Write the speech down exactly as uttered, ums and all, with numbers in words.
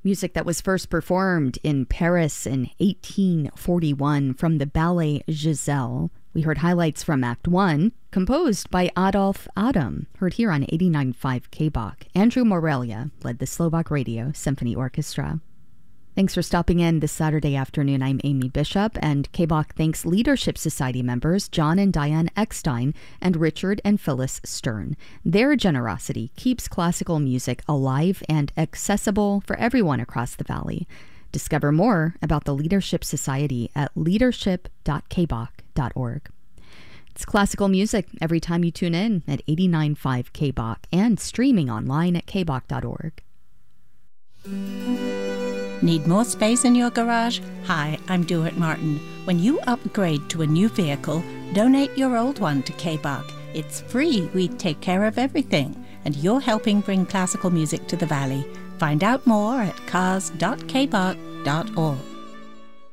Music that was first performed in Paris in eighteen forty-one from the ballet Giselle. We heard highlights from Act one, composed by Adolf Adam, heard here on eighty-nine point five K B O C. Andrew Morelia led the Slovak Radio Symphony Orchestra. Thanks for stopping in this Saturday afternoon. I'm Amy Bishop, and K B O C thanks Leadership Society members John and Diane Eckstein and Richard and Phyllis Stern. Their generosity keeps classical music alive and accessible for everyone across the Valley. Discover more about the Leadership Society at leadership dot k b o c dot org. It's classical music every time you tune in at eighty-nine point five K B O C and streaming online at k b o c dot org. Need more space in your garage? Hi, I'm Duart Martin. When you upgrade to a new vehicle, donate your old one to K B O C. It's free. We take care of everything. And you're helping bring classical music to the Valley. Find out more at cars dot k b o c dot org.